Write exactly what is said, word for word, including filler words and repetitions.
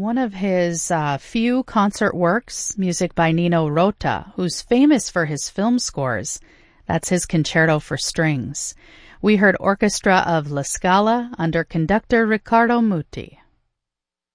One of his uh, few concert works, music by Nino Rota, who's famous for his film scores. That's his Concerto for Strings. We heard Orchestra of La Scala under conductor Riccardo Muti.